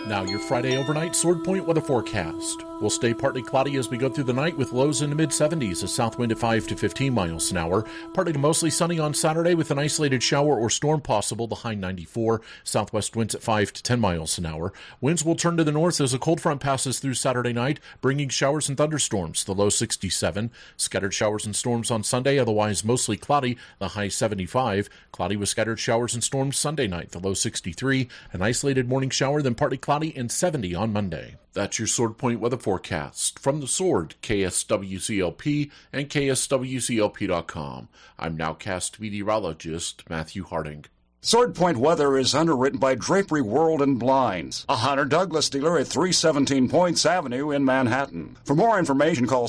Now your Friday overnight Sword Point weather forecast. We'll stay partly cloudy as we go through the night with lows in the mid-70s, a south wind at 5 to 15 miles an hour. Partly to mostly sunny on Saturday with an isolated shower or storm possible, the high 94. Southwest winds at 5 to 10 miles an hour. Winds will turn to the north as a cold front passes through Saturday night, bringing showers and thunderstorms, the low 67. Scattered showers and storms on Sunday, otherwise mostly cloudy, the high 75. Cloudy with scattered showers and storms Sunday night, the low 63. An isolated morning shower, then partly cloudy and 70 on Monday. That's your Sword Point weather forecast. From the Sword, KSWCLP and KSWCLP.com. I'm nowcast meteorologist Matthew Harding. Sword Point weather is underwritten by Drapery World and Blinds, a Hunter Douglas dealer at 317 Points Avenue in Manhattan. For more information, call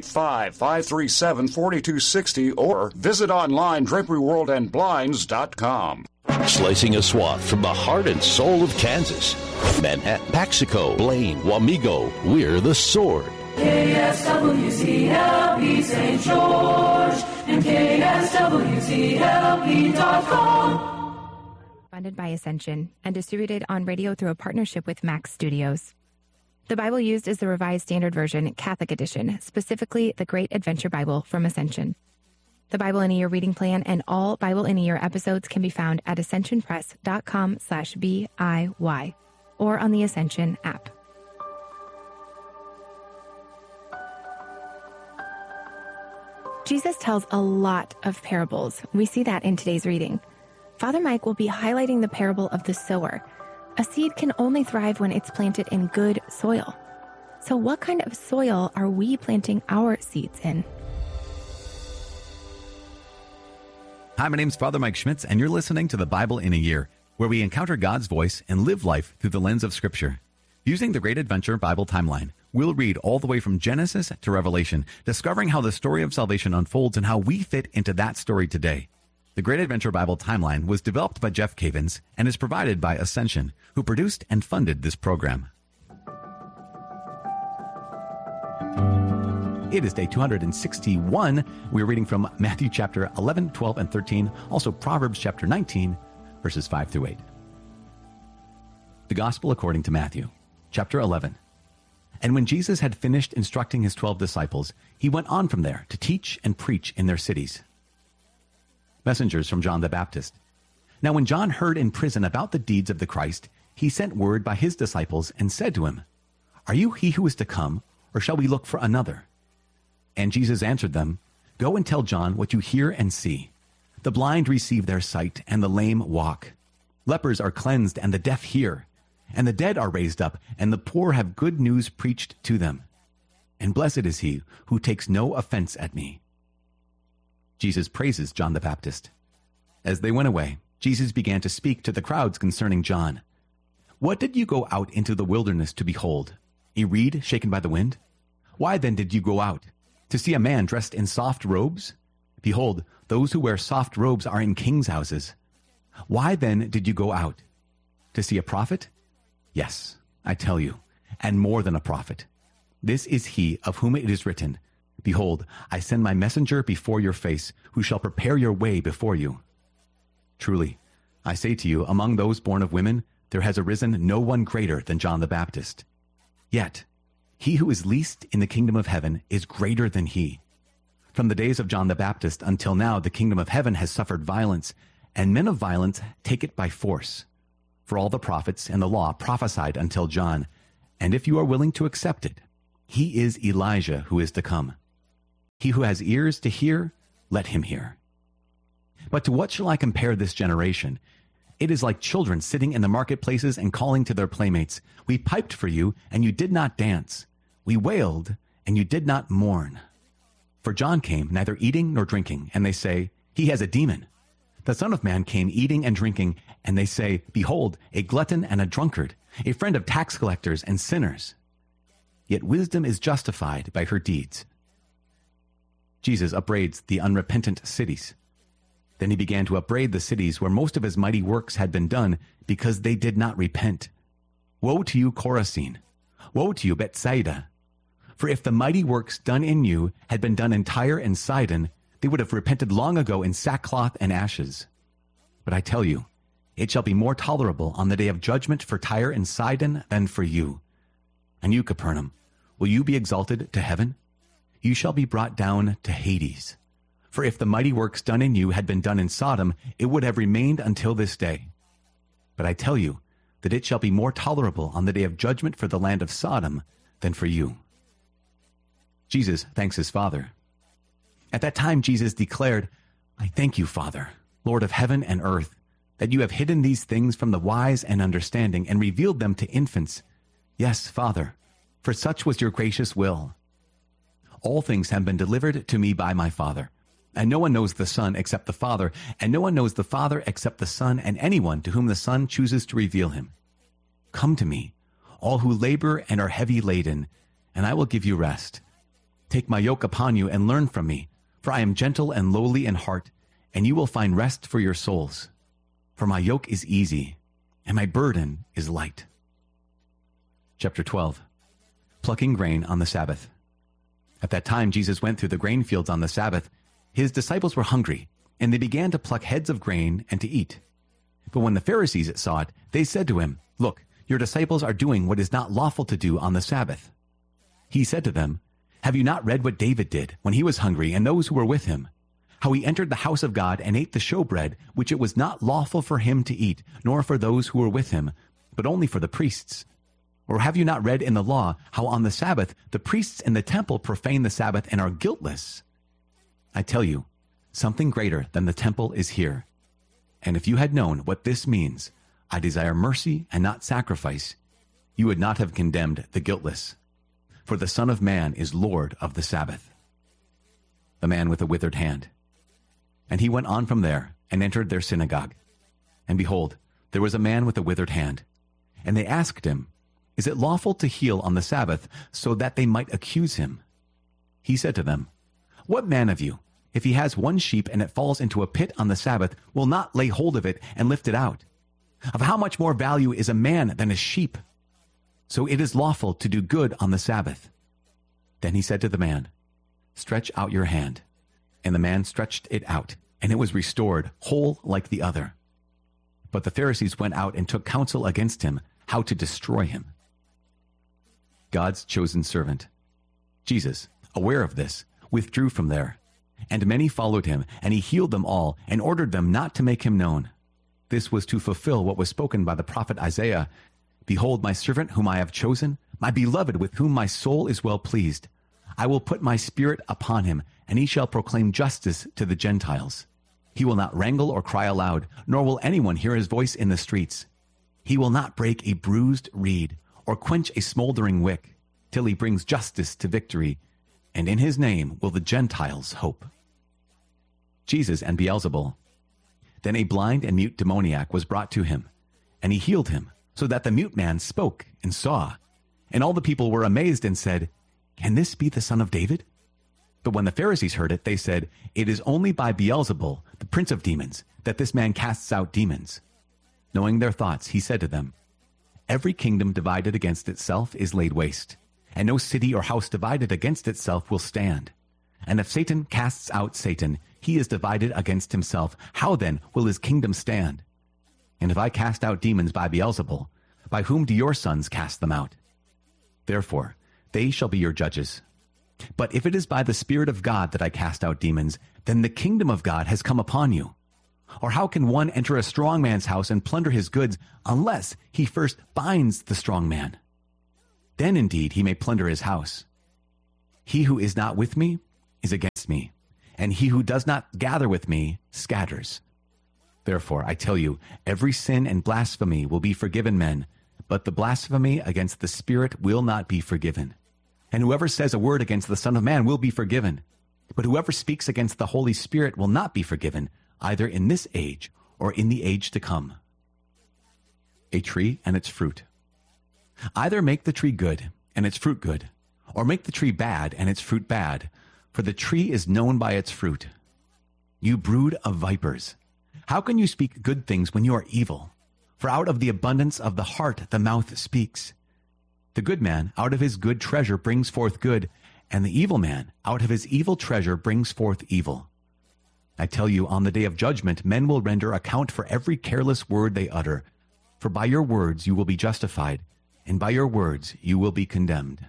785-537-4260 or visit online draperyworldandblinds.com. Slicing a swath from the heart and soul of Kansas. Manhattan, Paxico, Blaine, Wamego, we're the Sword. KSWCLP St. George and KSWCLP.com. Funded by Ascension and distributed on radio through a partnership with Max Studios. The Bible used is the Revised Standard Version, Catholic Edition, specifically the Great Adventure Bible from Ascension. The Bible in a Year reading plan and all Bible in a Year episodes can be found at ascensionpress.com/BIY or on the Ascension app. Jesus tells a lot of parables. We see that in today's reading. Father Mike will be highlighting the parable of the sower. A seed can only thrive when it's planted in good soil. So what kind of soil are we planting our seeds in? Hi, my name's Father Mike Schmitz, and you're listening to the Bible in a Year, where we encounter God's voice and live life through the lens of Scripture. Using the Great Adventure Bible Timeline, we'll read all the way from Genesis to Revelation, discovering how the story of salvation unfolds and how we fit into that story today. The Great Adventure Bible Timeline was developed by Jeff Cavins and is provided by Ascension, who produced and funded this program. It is day 261. We're reading from Matthew chapter 11, 12, and 13, also Proverbs chapter 19, verses 5 through 8. The Gospel according to Matthew, chapter 11. And when Jesus had finished instructing his 12 disciples, he went on from there to teach and preach in their cities. Messengers from John the Baptist. Now when John heard in prison about the deeds of the Christ, he sent word by his disciples and said to him, "Are you he who is to come, or shall we look for another?" And Jesus answered them, "Go and tell John what you hear and see. The blind receive their sight, and the lame walk. Lepers are cleansed, and the deaf hear. And the dead are raised up, and the poor have good news preached to them. And blessed is he who takes no offense at me." Jesus praises John the Baptist. As they went away, Jesus began to speak to the crowds concerning John. "What did you go out into the wilderness to behold? A reed shaken by the wind? Why then did you go out? To see a man dressed in soft robes? Behold, those who wear soft robes are in kings' houses. Why then did you go out? To see a prophet? Yes, I tell you, and more than a prophet. This is he of whom it is written, 'Behold, I send my messenger before your face, who shall prepare your way before you.' Truly, I say to you, among those born of women, there has arisen no one greater than John the Baptist. Yet, he who is least in the kingdom of heaven is greater than he. From the days of John the Baptist until now, the kingdom of heaven has suffered violence, and men of violence take it by force. For all the prophets and the law prophesied until John, and if you are willing to accept it, he is Elijah who is to come. He who has ears to hear, let him hear. But to what shall I compare this generation? It is like children sitting in the marketplaces and calling to their playmates, 'We piped for you, and you did not dance. We wailed, and you did not mourn.' For John came neither eating nor drinking, and they say, 'He has a demon.' The Son of Man came eating and drinking, and they say, 'Behold, a glutton and a drunkard, a friend of tax collectors and sinners.' Yet wisdom is justified by her deeds." Jesus upbraids the unrepentant cities. Then he began to upbraid the cities where most of his mighty works had been done, because they did not repent. "Woe to you, Chorazin! Woe to you, Bethsaida! For if the mighty works done in you had been done in Tyre and Sidon, they would have repented long ago in sackcloth and ashes. But I tell you, it shall be more tolerable on the day of judgment for Tyre and Sidon than for you. And you, Capernaum, will you be exalted to heaven? You shall be brought down to Hades. For if the mighty works done in you had been done in Sodom, it would have remained until this day. But I tell you that it shall be more tolerable on the day of judgment for the land of Sodom than for you. Jesus thanks his Father. At that time Jesus declared, I thank you, Father, Lord of heaven and earth, that you have hidden these things from the wise and understanding and revealed them to infants. Yes, Father, for such was your gracious will. All things have been delivered to me by my Father, and no one knows the Son except the Father, and no one knows the Father except the Son, and anyone to whom the Son chooses to reveal him. Come to me, all who labor and are heavy laden, and I will give you rest. Take my yoke upon you and learn from me, for I am gentle and lowly in heart, and you will find rest for your souls. For my yoke is easy, and my burden is light. Chapter 12. Plucking grain on the Sabbath. At that time Jesus went through the grain fields on the Sabbath. His disciples were hungry, and they began to pluck heads of grain and to eat. But when the Pharisees saw it, they said to him, Look, your disciples are doing what is not lawful to do on the Sabbath. He said to them, Have you not read what David did when he was hungry and those who were with him? How he entered the house of God and ate the showbread, which it was not lawful for him to eat, nor for those who were with him, but only for the priests. Or have you not read in the law how on the Sabbath the priests in the temple profane the Sabbath and are guiltless? I tell you, something greater than the temple is here. And if you had known what this means, I desire mercy and not sacrifice, you would not have condemned the guiltless. For the Son of Man is Lord of the Sabbath. The man with the withered hand. And he went on from there and entered their synagogue. And behold, there was a man with a withered hand. And they asked him, Is it lawful to heal on the Sabbath, so that they might accuse him? He said to them, What man of you, if he has one sheep and it falls into a pit on the Sabbath, will not lay hold of it and lift it out? Of how much more value is a man than a sheep? So it is lawful to do good on the Sabbath. Then he said to the man, Stretch out your hand. And the man stretched it out, and it was restored, whole like the other. But the Pharisees went out and took counsel against him, how to destroy him. God's chosen servant. Jesus, aware of this, withdrew from there. And many followed him, and he healed them all, and ordered them not to make him known. This was to fulfill what was spoken by the prophet Isaiah. Behold my servant whom I have chosen, my beloved with whom my soul is well pleased. I will put my spirit upon him, and he shall proclaim justice to the Gentiles. He will not wrangle or cry aloud, nor will anyone hear his voice in the streets. He will not break a bruised reed, or quench a smoldering wick, till he brings justice to victory, and in his name will the Gentiles hope. Jesus and Beelzebul. Then a blind and mute demoniac was brought to him, and he healed him, so that the mute man spoke and saw. And all the people were amazed and said, Can this be the son of David? But when the Pharisees heard it, they said, It is only by Beelzebul, the prince of demons, that this man casts out demons. Knowing their thoughts, he said to them, Every kingdom divided against itself is laid waste, and no city or house divided against itself will stand. And if Satan casts out Satan, he is divided against himself. How then will his kingdom stand? And if I cast out demons by Beelzebul, by whom do your sons cast them out? Therefore, they shall be your judges. But if it is by the Spirit of God that I cast out demons, then the kingdom of God has come upon you. Or how can one enter a strong man's house and plunder his goods unless he first binds the strong man? Then indeed he may plunder his house. He who is not with me is against me, and he who does not gather with me scatters. Therefore, I tell you, every sin and blasphemy will be forgiven men, but the blasphemy against the Spirit will not be forgiven. And whoever says a word against the Son of Man will be forgiven. But whoever speaks against the Holy Spirit will not be forgiven, either in this age or in the age to come. A tree and its fruit. Either make the tree good and its fruit good, or make the tree bad and its fruit bad, for the tree is known by its fruit. You brood of vipers, how can you speak good things when you are evil? For out of the abundance of the heart the mouth speaks. The good man out of his good treasure brings forth good, and the evil man out of his evil treasure brings forth evil. I tell you, on the day of judgment, men will render account for every careless word they utter. For by your words you will be justified, and by your words you will be condemned.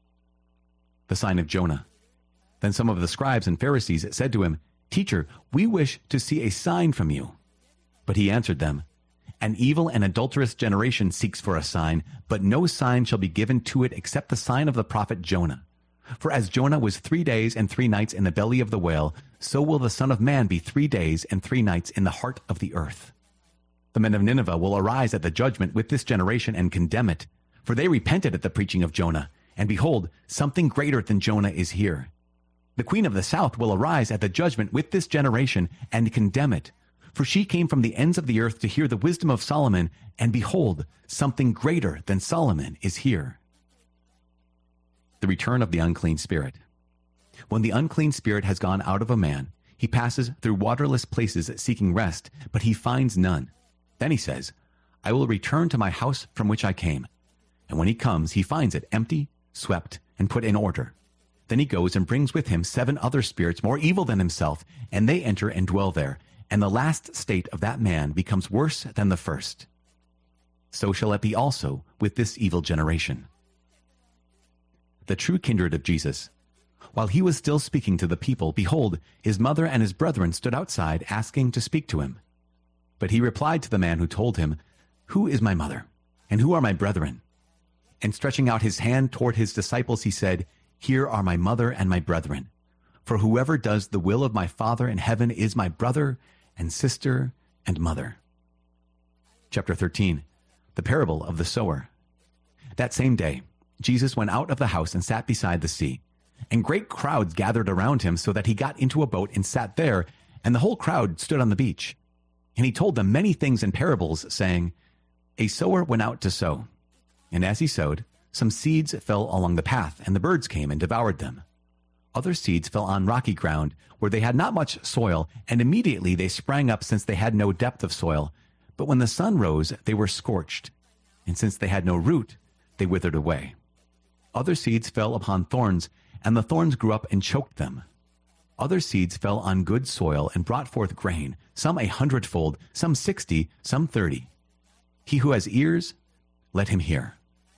The sign of Jonah. Then some of the scribes and Pharisees said to him, Teacher, we wish to see a sign from you. But he answered them, An evil and adulterous generation seeks for a sign, but no sign shall be given to it except the sign of the prophet Jonah. For as Jonah was 3 days and 3 nights in the belly of the whale, so will the Son of Man be 3 days and 3 nights in the heart of the earth. The men of Nineveh will arise at the judgment with this generation and condemn it, for they repented at the preaching of Jonah, and behold, something greater than Jonah is here. The queen of the south will arise at the judgment with this generation and condemn it, for she came from the ends of the earth to hear the wisdom of Solomon, and behold, something greater than Solomon is here. The return of the unclean spirit. When the unclean spirit has gone out of a man, he passes through waterless places seeking rest, but he finds none. Then he says, I will return to my house from which I came. And when he comes, he finds it empty, swept, and put in order. Then he goes and brings with him 7 other spirits more evil than himself, and they enter and dwell there. And the last state of that man becomes worse than the first. So shall it be also with this evil generation. The true kindred of Jesus. While he was still speaking to the people, behold, his mother and his brethren stood outside asking to speak to him. But he replied to the man who told him, Who is my mother, and who are my brethren? And stretching out his hand toward his disciples, he said, Here are my mother and my brethren. For whoever does the will of my Father in heaven is my brother and sister and mother. Chapter 13. The parable of the sower. That same day, Jesus went out of the house and sat beside the sea. And great crowds gathered around him, so that he got into a boat and sat there, and the whole crowd stood on the beach. And he told them many things in parables, saying, A sower went out to sow. And as he sowed, some seeds fell along the path, and the birds came and devoured them. Other seeds fell on rocky ground, where they had not much soil, and immediately they sprang up, since they had no depth of soil. But when the sun rose, they were scorched, and since they had no root, they withered away. Other seeds fell upon thorns, and the thorns grew up and choked them. Other seeds fell on good soil and brought forth grain, some 100-fold, some 60, some 30. He who has ears, let him hear.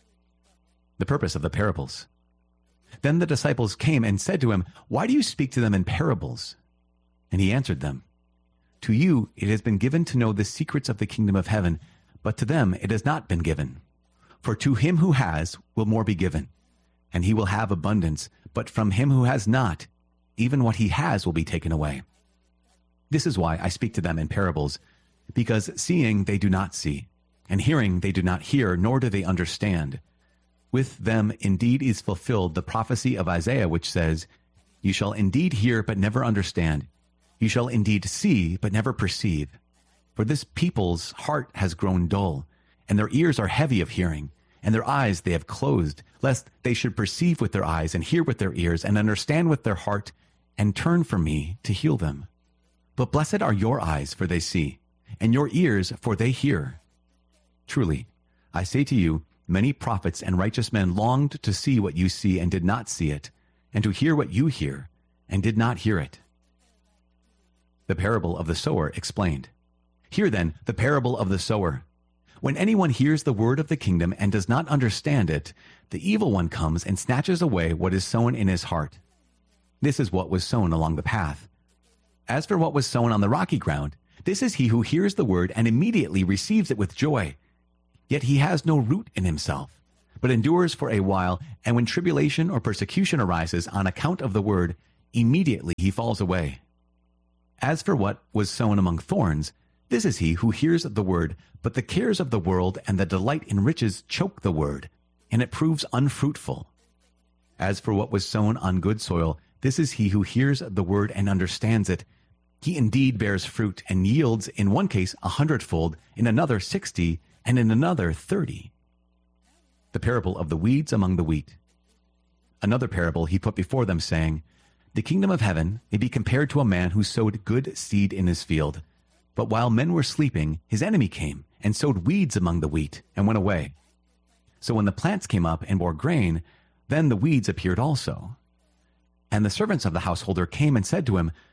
The purpose of the parables. Then the disciples came and said to him, Why do you speak to them in parables? And he answered them, To you it has been given to know the secrets of the kingdom of heaven, but to them it has not been given. For to him who has will more be given, and he will have abundance, but from him who has not, even what he has will be taken away. This is why I speak to them in parables, because seeing they do not see, and hearing they do not hear, nor do they understand. With them indeed is fulfilled the prophecy of Isaiah, which says, You shall indeed hear, but never understand. You shall indeed see, but never perceive. For this people's heart has grown dull, and their ears are heavy of hearing, and their eyes they have closed, lest they should perceive with their eyes, and hear with their ears, and understand with their heart, and turn from me to heal them. But blessed are your eyes, for they see, and your ears, for they hear. Truly, I say to you, many prophets and righteous men longed to see what you see and did not see it, and to hear what you hear and did not hear it. The parable of the sower explained. Hear then the parable of the sower. When anyone hears the word of the kingdom and does not understand it, the evil one comes and snatches away what is sown in his heart. This is what was sown along the path. As for what was sown on the rocky ground, this is he who hears the word and immediately receives it with joy. Yet he has no root in himself, but endures for a while, and when tribulation or persecution arises on account of the word, immediately he falls away. As for what was sown among thorns, this is he who hears the word, but the cares of the world and the delight in riches choke the word, and it proves unfruitful. As for what was sown on good soil, this is he who hears the word and understands it. He indeed bears fruit and yields in one case 100-fold, in another 60, and in another 30. The parable of the weeds among the wheat. Another parable he put before them, saying, The kingdom of heaven may be compared to a man who sowed good seed in his field. But while men were sleeping, his enemy came and sowed weeds among the wheat and went away. So when the plants came up and bore grain, then the weeds appeared also. And the servants of the householder came and said to him,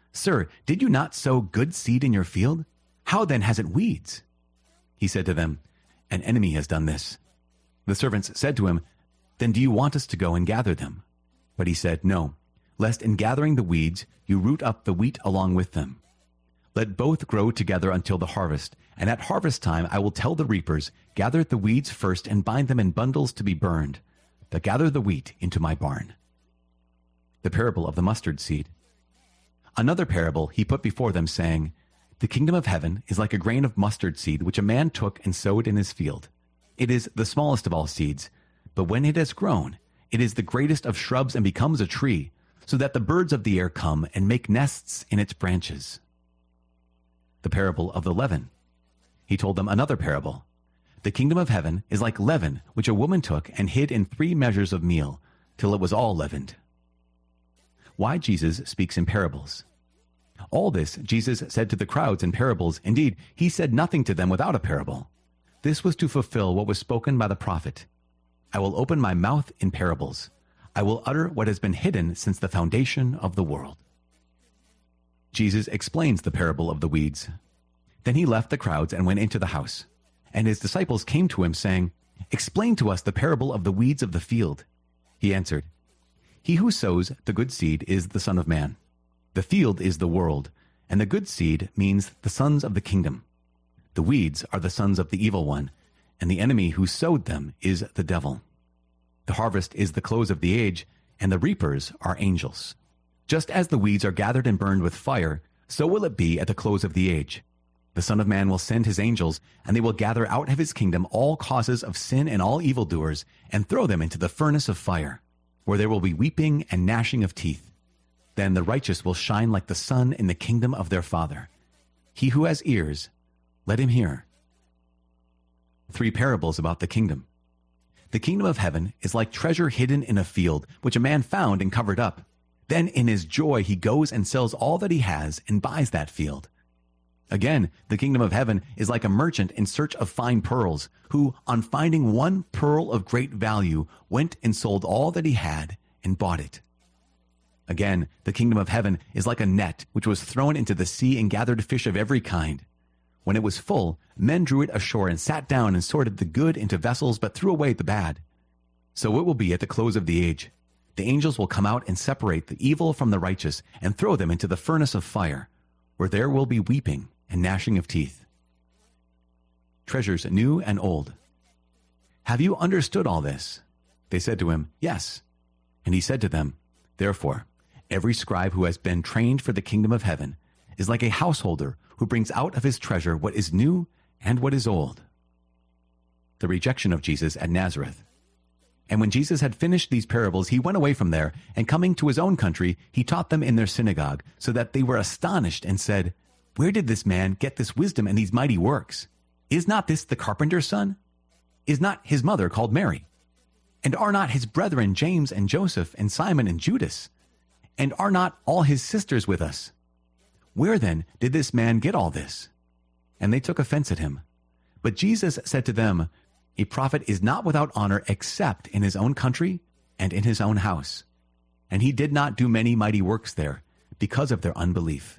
"Sir, did you not sow good seed in your field? How then has it weeds?" He said to them, "An enemy has done this." The servants said to him, "Then do you want us to go and gather them?" But he said, "No, lest in gathering the weeds you root up the wheat along with them. Let both grow together until the harvest, and at harvest time I will tell the reapers, gather the weeds first and bind them in bundles to be burned, but gather the wheat into my barn." The parable of the mustard seed. Another parable he put before them, saying, "The kingdom of heaven is like a grain of mustard seed, which a man took and sowed in his field. It is the smallest of all seeds, but when it has grown, it is the greatest of shrubs and becomes a tree, so that the birds of the air come and make nests in its branches." The parable of the leaven. He told them another parable. "The kingdom of heaven is like leaven, which a woman took and hid in 3 measures of meal, till it was all leavened." Why Jesus speaks in parables. All this Jesus said to the crowds in parables. Indeed, he said nothing to them without a parable. This was to fulfill what was spoken by the prophet. "I will open my mouth in parables. I will utter what has been hidden since the foundation of the world." Jesus explains the parable of the weeds. Then he left the crowds and went into the house. And his disciples came to him, saying, "Explain to us the parable of the weeds of the field." He answered, "He who sows the good seed is the Son of Man. The field is the world, and the good seed means the sons of the kingdom. The weeds are the sons of the evil one, and the enemy who sowed them is the devil. The harvest is the close of the age, and the reapers are angels. Just as the weeds are gathered and burned with fire, so will it be at the close of the age. The Son of Man will send his angels, and they will gather out of his kingdom all causes of sin and all evildoers, and throw them into the furnace of fire, where there will be weeping and gnashing of teeth. Then the righteous will shine like the sun in the kingdom of their Father. He who has ears, let him hear." 3 parables about the kingdom. The kingdom of heaven is like treasure hidden in a field, which a man found and covered up. Then in his joy he goes and sells all that he has and buys that field. Again, the kingdom of heaven is like a merchant in search of fine pearls, who, on finding one pearl of great value, went and sold all that he had and bought it. Again, the kingdom of heaven is like a net which was thrown into the sea and gathered fish of every kind. When it was full, men drew it ashore and sat down and sorted the good into vessels, but threw away the bad. So it will be at the close of the age. The angels will come out and separate the evil from the righteous and throw them into the furnace of fire, where there will be weeping and gnashing of teeth. Treasures new and old. "Have you understood all this?" They said to him, "Yes." And he said to them, "Therefore, every scribe who has been trained for the kingdom of heaven is like a householder who brings out of his treasure what is new and what is old." The rejection of Jesus at Nazareth. And when Jesus had finished these parables, he went away from there, and coming to his own country, he taught them in their synagogue, so that they were astonished and said, "Where did this man get this wisdom and these mighty works? Is not this the carpenter's son? Is not his mother called Mary? And are not his brethren James and Joseph and Simon and Judas? And are not all his sisters with us? Where then did this man get all this?" And they took offense at him. But Jesus said to them, "A prophet is not without honor except in his own country and in his own house." And he did not do many mighty works there because of their unbelief.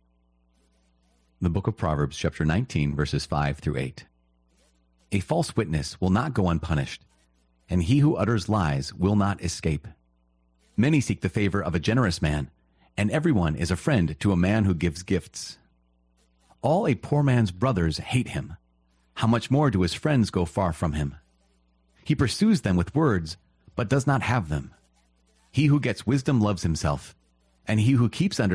The book of Proverbs, chapter 19, verses 5 through 8. A false witness will not go unpunished, and he who utters lies will not escape. Many seek the favor of a generous man, and everyone is a friend to a man who gives gifts. All a poor man's brothers hate him. How much more do his friends go far from him? He pursues them with words, but does not have them. He who gets wisdom loves himself, and he who keeps under